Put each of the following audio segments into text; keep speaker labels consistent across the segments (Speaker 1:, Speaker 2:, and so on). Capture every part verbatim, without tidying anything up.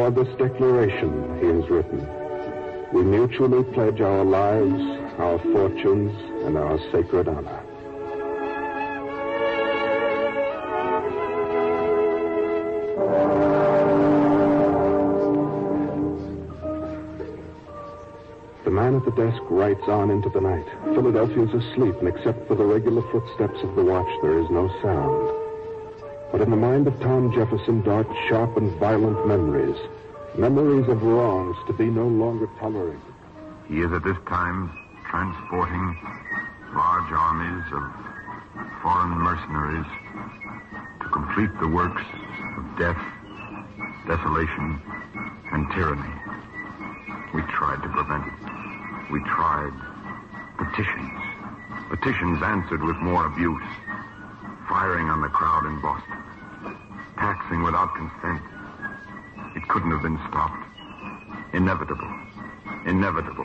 Speaker 1: of this declaration he has written. We mutually pledge our lives, our fortunes, and our sacred honor. The man at the desk writes on into the night. Philadelphia is asleep, and except for the regular footsteps of the watch, there is no sound. But in the mind of Tom Jefferson dart sharp and violent memories. Memories of wrongs to be no longer tolerated.
Speaker 2: He is at this time transporting large armies of foreign mercenaries to complete the works of death, desolation, and tyranny. We tried to prevent it. We tried. Petitions. Petitions answered with more abuse. Firing on the crowd in Boston. Taxing without consent. It couldn't have been stopped. Inevitable. Inevitable.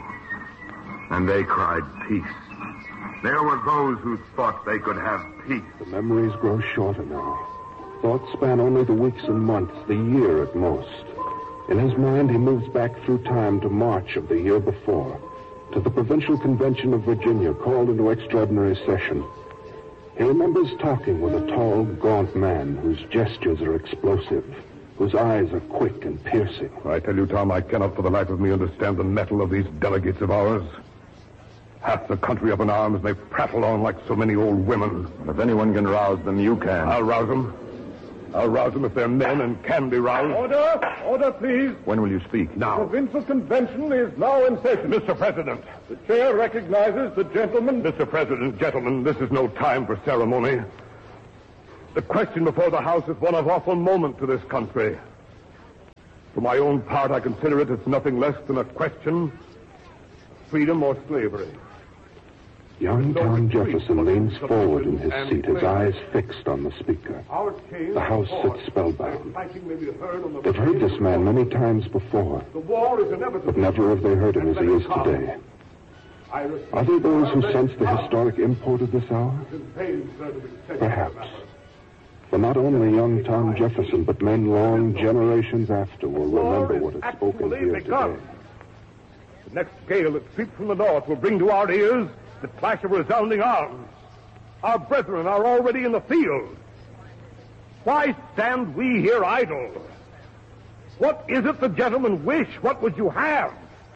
Speaker 2: And they cried peace. There were those who thought they could have peace.
Speaker 1: The memories grow shorter now. Thoughts span only the weeks and months, the year at most. In his mind, he moves back through time to March of the year before, to the Provincial Convention of Virginia, called into extraordinary session. He remembers talking with a tall, gaunt man whose gestures are explosive, whose eyes are quick and piercing.
Speaker 3: I tell you, Tom, I cannot for the life of me understand the mettle of these delegates of ours. Half the country up in arms, and they prattle on like so many old women.
Speaker 2: And if anyone can rouse them, you can.
Speaker 3: I'll rouse them. I'll rouse them if they're men and can be roused.
Speaker 4: Order! Order, please.
Speaker 2: When will you speak?
Speaker 3: Now.
Speaker 4: The provincial convention is now in session.
Speaker 3: Mister President.
Speaker 4: The chair recognizes the gentleman.
Speaker 3: Mister President, gentlemen, this is no time for ceremony. The question before the House is one of awful moment to this country. For my own part, I consider it as nothing less than a question of freedom or slavery.
Speaker 1: Young Tom Jefferson leans forward in his seat, his eyes fixed on the speaker. The House sits spellbound. They've heard this man many times before, but never have they heard him as he is today. Are they those who sense the historic import of this hour? Perhaps. For not only young Tom Jefferson, but men long generations after will remember what is spoken here today.
Speaker 3: The next gale that sweeps from the north will bring to our ears the clash of resounding arms. Our brethren are already in the field. Why stand we here idle? What is it the gentlemen wish? What would you have?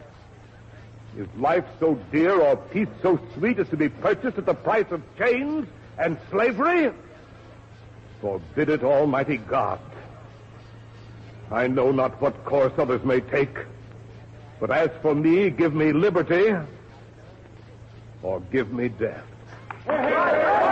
Speaker 3: Is life so dear or peace so sweet as to be purchased at the price of chains and slavery? Forbid it, Almighty God. I know not what course others may take, but as for me, give me liberty or give me death.